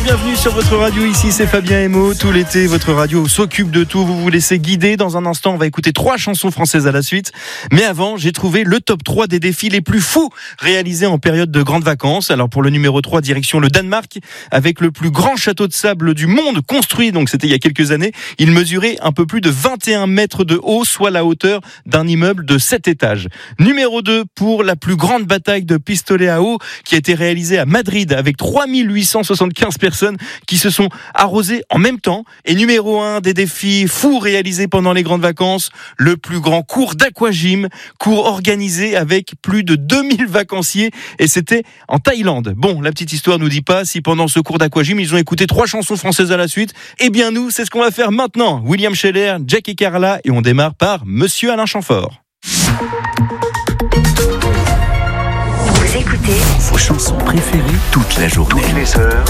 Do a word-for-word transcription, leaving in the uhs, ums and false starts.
bienvenue sur votre radio. Ici c'est Fabien Emo. Tout l'été votre radio s'occupe de tout, vous vous laissez guider. Dans un instant on va écouter trois chansons françaises à la suite. Mais avant j'ai trouvé le top trois des défis les plus fous réalisés en période de grandes vacances. Alors pour le numéro trois, direction le Danemark, avec le plus grand château de sable du monde construit, donc c'était il y a quelques années. Il mesurait un peu plus de vingt et un mètres de haut, soit la hauteur d'un immeuble de sept étages. Numéro deux, pour la plus grande bataille de pistolet à eau qui a été réalisée à Madrid avec trois mille huit cent soixante-quinze personnes qui se sont arrosées en même temps. Et numéro un des défis fous réalisés pendant les grandes vacances, le plus grand cours d'aquagym, cours organisé avec plus de deux mille vacanciers, et c'était en Thaïlande. Bon, la petite histoire nous dit pas si pendant ce cours d'aquagym ils ont écouté trois chansons françaises à la suite. Eh bien nous, c'est ce qu'on va faire maintenant. William Scheller, Jack et Carla, et on démarre par Monsieur Alain Chamfort. Vous écoutez vos chansons préférées toute la journée. toutes les heures